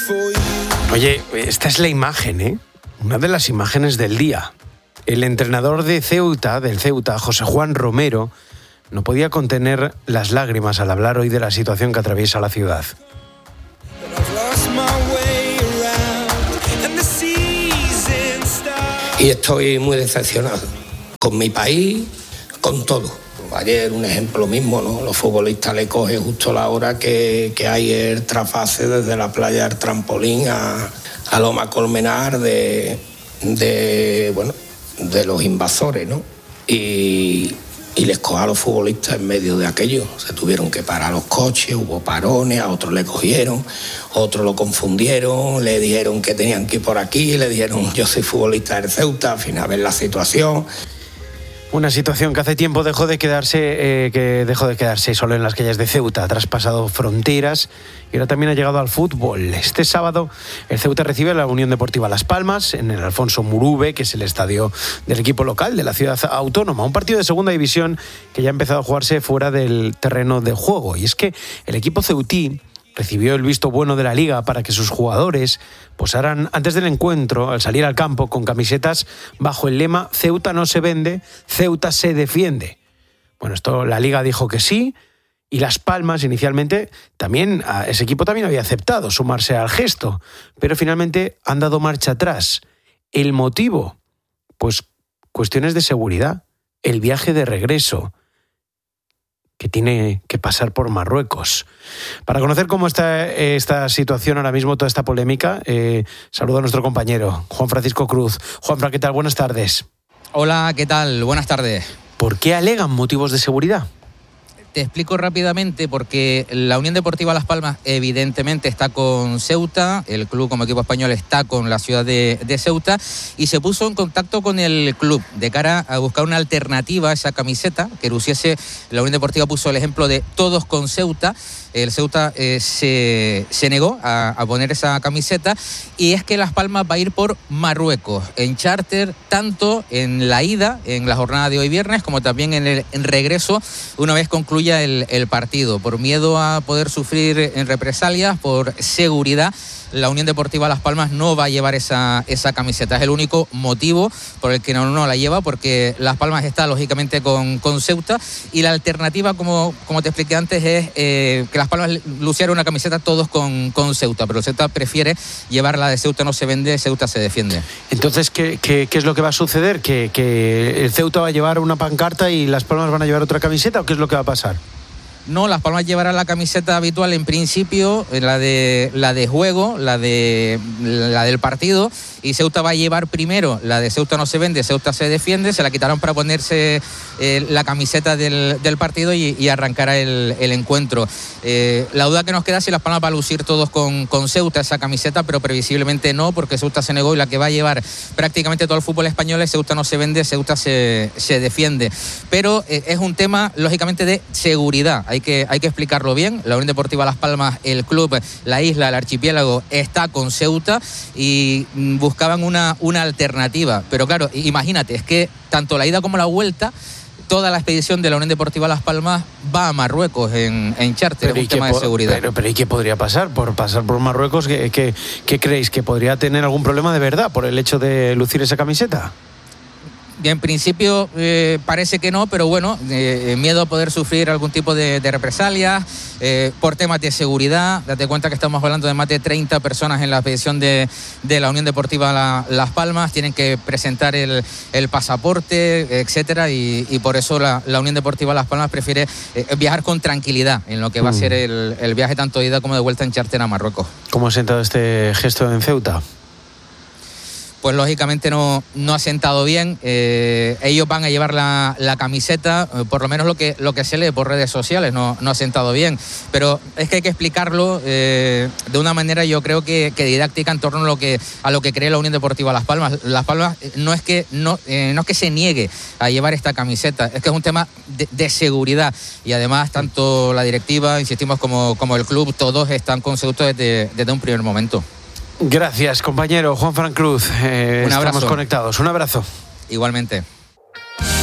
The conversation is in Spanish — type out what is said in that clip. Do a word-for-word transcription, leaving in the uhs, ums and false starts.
Oye, esta es la imagen, ¿eh? Una de las imágenes del día. El entrenador de Ceuta, del Ceuta, José Juan Romero, no podía contener las lágrimas al hablar hoy de la situación que atraviesa la ciudad. Y estoy muy decepcionado con mi país, con todo. Ayer un ejemplo mismo, ¿no? Los futbolistas le cogen justo la hora que, que hay el trasvase desde la playa del Trampolín a, a Loma Colmenar de, de, bueno, de los invasores, ¿no? Y, y les coge a los futbolistas en medio de aquello. Se tuvieron que parar los coches, hubo parones, a otros le cogieron, otros lo confundieron, le dijeron que tenían que ir por aquí, le dijeron yo soy futbolista del Ceuta, al final ven la situación. Una situación que hace tiempo dejó de quedarse eh, que dejó de quedarse solo en las calles de Ceuta, ha traspasado fronteras y ahora también ha llegado al fútbol. Este sábado el Ceuta recibe a la Unión Deportiva Las Palmas en el Alfonso Murube, que es el estadio del equipo local de la ciudad autónoma. Un partido de segunda división que ya ha empezado a jugarse fuera del terreno de juego. Y es que el equipo ceutí recibió el visto bueno de la Liga para que sus jugadores posaran antes del encuentro, al salir al campo, con camisetas bajo el lema Ceuta no se vende, Ceuta se defiende. Bueno, esto la Liga dijo que sí, y Las Palmas inicialmente también, ese equipo también había aceptado sumarse al gesto, pero finalmente han dado marcha atrás. ¿El motivo? Pues cuestiones de seguridad, el viaje de regreso, que tiene que pasar por Marruecos. Para conocer cómo está esta situación ahora mismo, toda esta polémica, eh, saludo a nuestro compañero, Juan Francisco Cruz. Juanfran, ¿qué tal? Buenas tardes. Hola, ¿qué tal? Buenas tardes. ¿Por qué alegan motivos de seguridad? Te explico rápidamente, porque la Unión Deportiva Las Palmas evidentemente está con Ceuta, el club como equipo español está con la ciudad de, de Ceuta, y se puso en contacto con el club de cara a buscar una alternativa a esa camiseta que luciese. La Unión Deportiva puso el ejemplo de todos con Ceuta. El Ceuta eh, se, se negó a, a poner esa camiseta, y es que Las Palmas va a ir por Marruecos en charter, tanto en la ida, en la jornada de hoy viernes, como también en el en regreso, una vez concluya el, el partido. Por miedo a poder sufrir en represalias, por seguridad, la Unión Deportiva Las Palmas no va a llevar esa, esa camiseta. Es el único motivo por el que no, no la lleva, porque Las Palmas está lógicamente con, con Ceuta, y la alternativa, como, como te expliqué antes, es eh, que Las Palmas luciera una camiseta todos con, con Ceuta, pero Ceuta prefiere llevar la de Ceuta no se vende, Ceuta se defiende. Entonces, ¿qué, qué, qué es lo que va a suceder? ¿Que, ¿Que el Ceuta va a llevar una pancarta y Las Palmas van a llevar otra camiseta, o qué es lo que va a pasar? No, Las Palmas llevará la camiseta habitual en principio, la de la de juego, la de la del partido, y Ceuta va a llevar primero la de Ceuta no se vende, Ceuta se defiende. Se la quitaron para ponerse eh, la camiseta del, del partido y, y arrancará el, el encuentro. Eh, la duda que nos queda es si Las Palmas va a lucir todos con, con Ceuta esa camiseta, pero previsiblemente no, porque Ceuta se negó, y la que va a llevar prácticamente todo el fútbol español es Ceuta no se vende, Ceuta se, se defiende. Pero eh, es un tema, lógicamente, de seguridad. Hay que, hay que explicarlo bien. La Unión Deportiva Las Palmas, el club, la isla, el archipiélago, está con Ceuta, y buscaban una, una alternativa. Pero claro, imagínate, es que tanto la ida como la vuelta, toda la expedición de la Unión Deportiva Las Palmas va a Marruecos en, en charter. Es un tema de seguridad. Pero, pero ¿y qué podría pasar? Por pasar por Marruecos, ¿qué, qué, qué creéis? ¿Que podría tener algún problema de verdad por el hecho de lucir esa camiseta? En principio eh, parece que no, pero bueno, eh, miedo a poder sufrir algún tipo de, de represalias, eh, por temas de seguridad. Date cuenta que estamos hablando de más de treinta personas en la expedición de, de la Unión Deportiva la, Las Palmas. Tienen que presentar el, el pasaporte, etcétera, y, y por eso la, la Unión Deportiva Las Palmas prefiere eh, viajar con tranquilidad en lo que va mm. a ser el, el viaje tanto de ida como de vuelta en charter a Marruecos. ¿Cómo ha sentado este gesto en Ceuta? Pues lógicamente no, no ha sentado bien. Eh, ellos van a llevar la, la camiseta, eh, por lo menos lo que, lo que se lee por redes sociales, no, no ha sentado bien. Pero es que hay que explicarlo eh, de una manera, yo creo que, que didáctica, en torno a lo que, a lo que cree la Unión Deportiva Las Palmas. Las Palmas no es que, no, eh, no es que se niegue a llevar esta camiseta, es que es un tema de, de seguridad. Y además, tanto la directiva, insistimos, como, como el club, todos están con Ceuta desde, desde un primer momento. Gracias, compañero Juanfran Cruz. Eh, Un abrazo. Estamos conectados. Un abrazo. Igualmente.